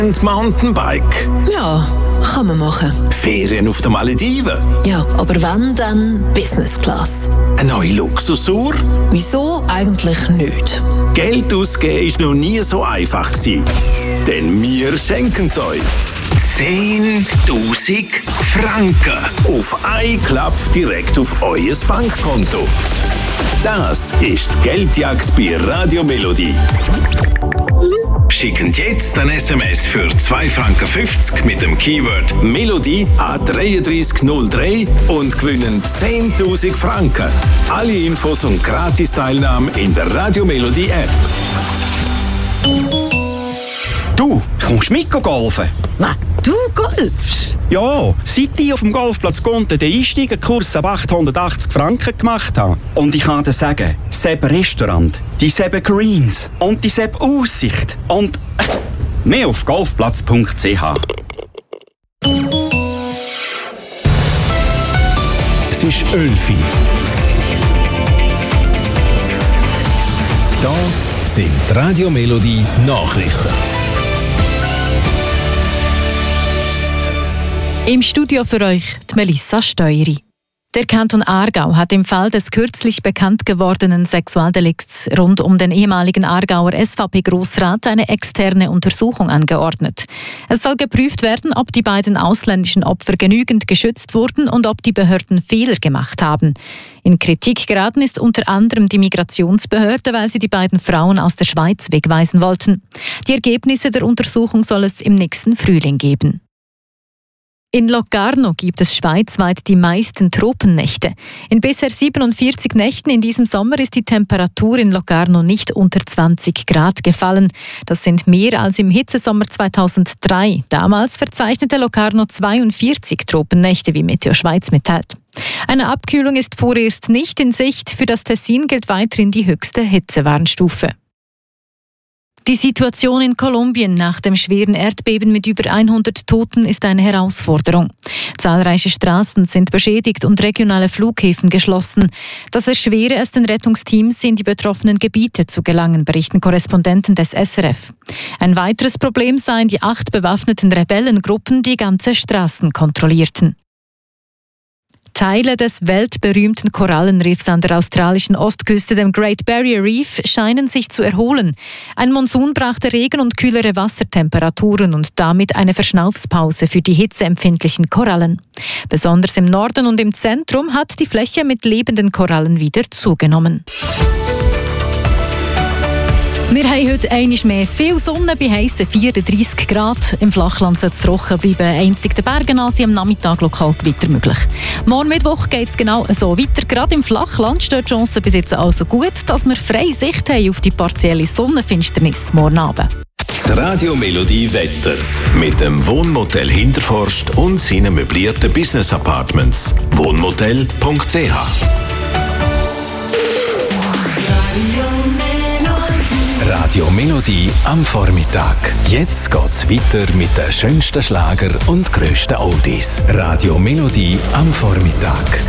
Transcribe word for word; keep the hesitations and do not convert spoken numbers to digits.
und Mountainbike. Ja, kann man machen. Ferien auf den Malediven. Ja, aber wenn, dann Business Class. Eine neue Luxusuhr. Wieso eigentlich nicht? Geld ausgeben ist noch nie so einfach gewesen. Denn wir schenken es euch. zehntausend Franken auf einen Klapp direkt auf euer Bankkonto. Das ist die Geldjagd bei Radio Melodie. Schicken jetzt ein S M S für zwei Franken fünfzig mit dem Keyword Melodie an drei drei null drei und gewinnen zehntausend Franken. Alle Infos und Gratis-Teilnahme in der Radio Melodie App. Du, kommst mit golfen? Was? Du golfst? Ja, seit ich auf dem Golfplatz Gonten den Einsteigerkurs ab achthundertachtzig Franken gemacht habe. Und ich kann dir sagen, Seb Restaurant, die Seb Greens und die Seb Aussicht und äh, mehr auf golfplatz punkt c h. Es ist Ölfi. Da sind die Radio Melodie Nachrichten. Im Studio für euch die Melissa Steueri. Der Kanton Aargau hat im Fall des kürzlich bekannt gewordenen Sexualdelikts rund um den ehemaligen Aargauer S V P-Grossrat eine externe Untersuchung angeordnet. Es soll geprüft werden, ob die beiden ausländischen Opfer genügend geschützt wurden und ob die Behörden Fehler gemacht haben. In Kritik geraten ist unter anderem die Migrationsbehörde, weil sie die beiden Frauen aus der Schweiz wegweisen wollten. Die Ergebnisse der Untersuchung soll es im nächsten Frühling geben. In Locarno gibt es schweizweit die meisten Tropennächte. In bisher siebenundvierzig Nächten in diesem Sommer ist die Temperatur in Locarno nicht unter zwanzig Grad gefallen. Das sind mehr als im Hitzesommer zweitausenddrei. Damals verzeichnete Locarno zweiundvierzig Tropennächte, wie Meteo Schweiz mitteilt. Eine Abkühlung ist vorerst nicht in Sicht. Für das Tessin gilt weiterhin die höchste Hitzewarnstufe. Die Situation in Kolumbien nach dem schweren Erdbeben mit über hundert Toten ist eine Herausforderung. Zahlreiche Straßen sind beschädigt und regionale Flughäfen geschlossen. Das erschwere es den Rettungsteams, in die betroffenen Gebiete zu gelangen, berichten Korrespondenten des S R F. Ein weiteres Problem seien die acht bewaffneten Rebellengruppen, die ganze Straßen kontrollierten. Teile des weltberühmten Korallenriffs an der australischen Ostküste, dem Great Barrier Reef, scheinen sich zu erholen. Ein Monsun brachte Regen und kühlere Wassertemperaturen und damit eine Verschnaufspause für die hitzeempfindlichen Korallen. Besonders im Norden und im Zentrum hat die Fläche mit lebenden Korallen wieder zugenommen. Wir haben heute einmal mehr viel Sonne bei heissen vierunddreissig Grad. Im Flachland soll es trocken bleiben. Einzig der Bergenasi am Nachmittag lokal Gewitter möglich. Morgen Mittwoch geht es genau so weiter. Gerade im Flachland steht die Chance bis jetzt also gut, dass wir freie Sicht haben auf die partielle Sonnenfinsternis morgen Abend. Das Radio Melodie Wetter mit dem Wohnmotel Hinterforst und seinen möblierten Business Apartments. wohnmotel punkt c h. Radio Melodie am Vormittag. Jetzt geht's weiter mit den schönsten Schlager und grössten Oldies. Radio Melodie am Vormittag.